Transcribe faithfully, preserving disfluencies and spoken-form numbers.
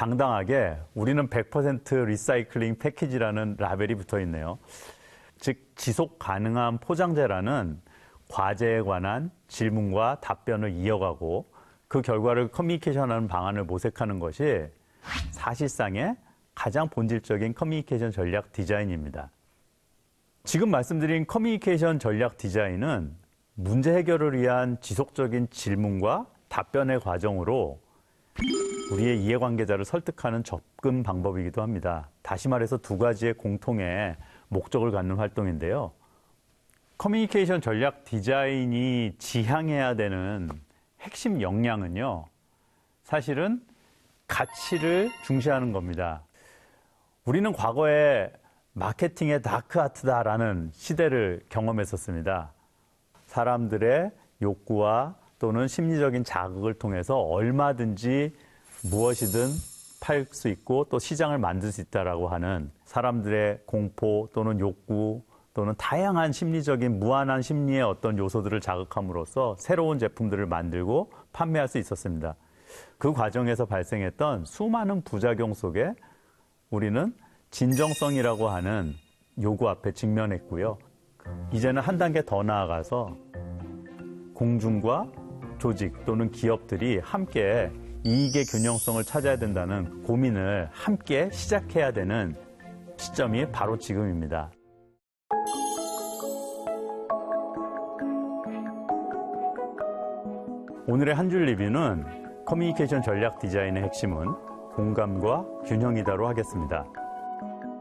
당당하게 우리는 백 퍼센트 리사이클링 패키지라는 라벨이 붙어 있네요. 즉 지속 가능한 포장재라는 과제에 관한 질문과 답변을 이어가고 그 결과를 커뮤니케이션하는 방안을 모색하는 것이 사실상의 가장 본질적인 커뮤니케이션 전략 디자인입니다. 지금 말씀드린 커뮤니케이션 전략 디자인은 문제 해결을 위한 지속적인 질문과 답변의 과정으로 우리의 이해관계자를 설득하는 접근 방법이기도 합니다. 다시 말해서 두 가지의 공통의 목적을 갖는 활동인데요. 커뮤니케이션 전략 디자인이 지향해야 되는 핵심 역량은요, 사실은 가치를 중시하는 겁니다. 우리는 과거에 마케팅의 다크아트다라는 시대를 경험했었습니다. 사람들의 욕구와 또는 심리적인 자극을 통해서 얼마든지 무엇이든 팔 수 있고 또 시장을 만들 수 있다라고 하는 사람들의 공포 또는 욕구 또는 다양한 심리적인 무한한 심리의 어떤 요소들을 자극함으로써 새로운 제품들을 만들고 판매할 수 있었습니다. 그 과정에서 발생했던 수많은 부작용 속에 우리는 진정성이라고 하는 요구 앞에 직면했고요. 이제는 한 단계 더 나아가서 공중과 조직 또는 기업들이 함께 이익의 균형성을 찾아야 된다는 고민을 함께 시작해야 되는 시점이 바로 지금입니다. 오늘의 한 줄 리뷰는 커뮤니케이션 전략 디자인의 핵심은 공감과 균형이다로 하겠습니다.